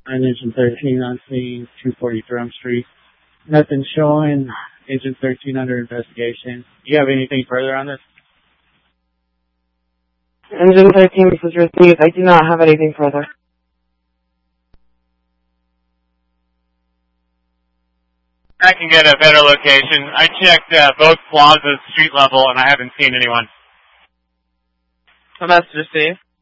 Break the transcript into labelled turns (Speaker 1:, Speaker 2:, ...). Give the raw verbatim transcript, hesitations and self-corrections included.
Speaker 1: I'm Agent thirteen on scene, two forty Durham Street. Nothing showing. Agent thirteen under investigation. Do you have anything further on this?
Speaker 2: Engine thirteen, this is received. I do not have anything further.
Speaker 3: I can get a better location. I checked uh, both plazas, street level, and I haven't seen anyone.
Speaker 2: A message received.